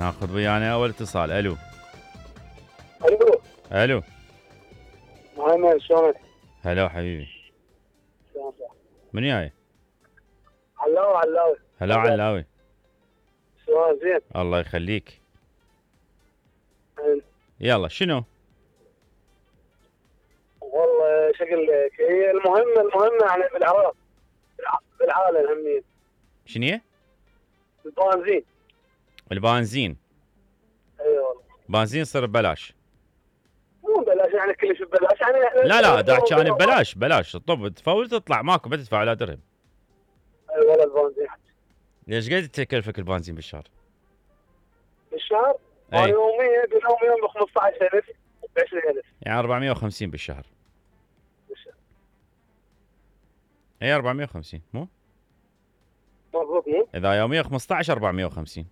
ناخذ ويانا اول اتصال. الو. الو. الو. محمد شلونك؟ هلا حبيبي. شلونك؟ من جاي؟ علاوي. هلا علاوي. شلون زين؟ الله يخليك. أه. يلا شنو؟ والله شكل هي المهمة يعني بالعراق بالعالم همين. شنو هي؟ البنزين. البنزين. اي والله. بنزين يصير ببلاش. مو ببلاش يعني كلش ببلاش يعني. لا دا احكي عن ببلاش طب تفول تطلع ماكو ما تدفع ولا درهم. اي والله البنزين. ليش قد تكلفك البنزين بالشهر؟ بالشهر؟ اي يوميا ب 15,000 ب 20,000 يعني 450 بالشهر. اي 450 مو؟ مضبوط مو؟ اذا يوميا 15 450.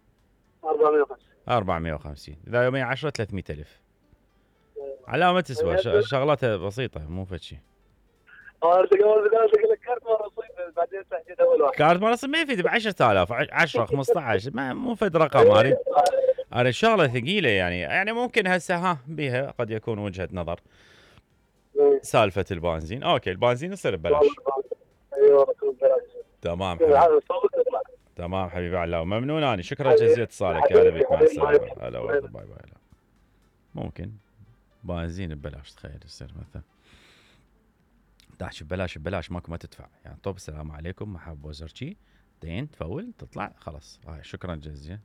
450 اذا يوميا 10 300,000. على ما تسوى شغلاتها بسيطه مو فد شيء. اقول لك كارت مال رصيد بعدين تحديد اول واحد. كارت مال رصيد ما يفيد ب 10,000 10 15 ما مو فد رقم. اريد شغله ثقيله يعني ممكن هسه بيها قد يكون وجهه نظر. سالفه البنزين اوكي البنزين يصير ببلاش. ايوه ببلاش. تمام حبيبي. تمام حبيبي علاء ممنون اني شكرا جزيلا اتصالك. هلا بك مع السلامه. هلا باي باي. ممكن بنزين ببلاش تخيل يصير مثلا تحكي ببلاش ماكو ما تدفع يعني طب السلام عليكم محب وزرتي دين تفول تطلع خلاص. شكرا جزيلا.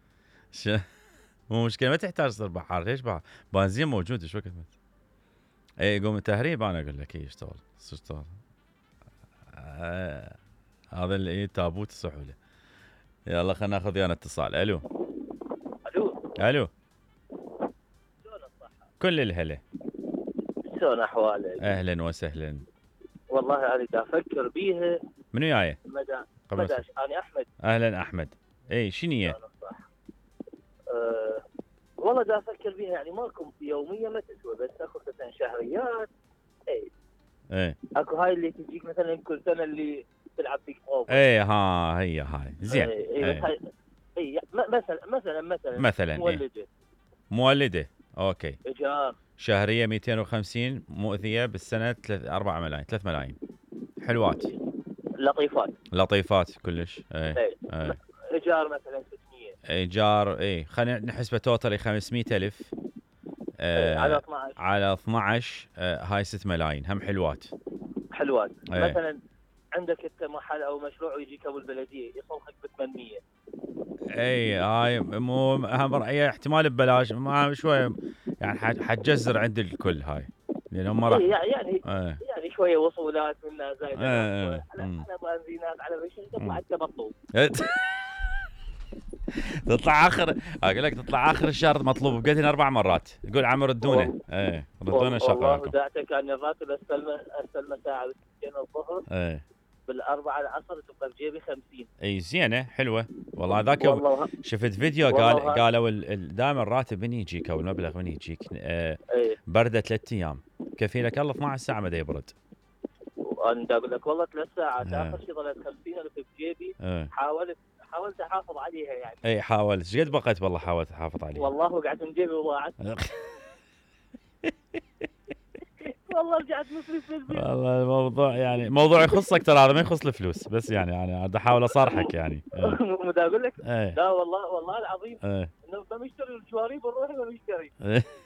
مو مشكله ما تحتاج تصير بحار. ليش بحار؟ بنزين موجود ايش وقت اي يقوم التهريب انا اقول لك يشتغل. هذا اللي تابوت السحوله. يلا خلينا ناخذ ويانا اتصال. الو. شلون الصحة؟ كل الهلا. شلون احوالك؟ اهلا وسهلا. والله انا دا افكر بيها. منو جاي؟ مداش انا احمد. اهلا احمد. اي شنو هي؟ والله دا افكر بيها يعني ماكو يوميه ما تسوى بس اكو مثلا شهريات. اي اكو هاي اللي تجيك مثلا كل سنه اللي تلعب بيك اوفر. هي هاي زين. اي مثلا مولده اوكي. ايجار شهريه 250 مؤذيه بالسنه 4 ملايين 3 ملايين. حلوات لطيفات كلش. ايجار مثلا 600. ايجار خلينا نحسبه توتالي 500,000 على 12 هاي 6 ملايين هم حلوات. مثلا عندك انت محل او مشروع ويجيك ابو البلديه يصلحك ب 800. هاي مو هم احتمال ببلاش ما شويه يعني حتجزر عند الكل هاي لان هم راح يعني شويه وصولات منها زايده على بنزينات على بشيء تطلع انت مطلوب. تطلع اقول لك تطلع اخر الشهر مطلوب بقيتين 4 مرات يقول عم ردونا ردونا شغلكم. والله دعته كان الراتب استلمه ساعه بالسكين الظهر بالاربعه العصر تبقى بجيبي 50. زينه حلوه والله. ذاك شفت فيديو قالوا دائما الراتب من يجيك او المبلغ من يجيك برده 3 ايام كفيلك الله 12 ساعه ما يبرد. انا اقول لك والله 3 ساعات اخر شيء ظلت 50,000 بجيبي. حاولت احافظ عليها يعني. حاولت ايش قد بقيت والله حاولت احافظ عليها. والله وقعت من جيبي وضاعت. والله رجعت مصرف للبيت. والله الموضوع يعني موضوع يخصك ترى هذا ما يخص الفلوس بس يعني انا احاول اصارحك يعني. مو اقول لك لا والله العظيم انه بمشتري الجواري بنروح بمشتري.